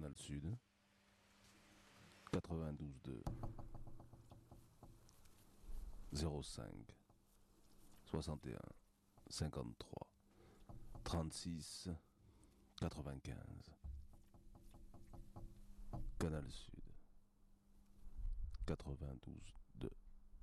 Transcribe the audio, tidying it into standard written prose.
Canal Sud, 92.2, 05, 61, 53, 36, 95. Canal Sud, 92.2.